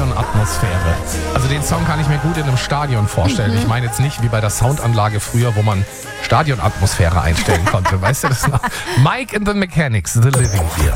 Stadionatmosphäre. Also den Song kann ich mir gut in einem Stadion vorstellen. Ich meine jetzt nicht wie bei der Soundanlage früher, wo man Stadionatmosphäre einstellen konnte. Weißt du das noch? Mike and the Mechanics, The Living Here.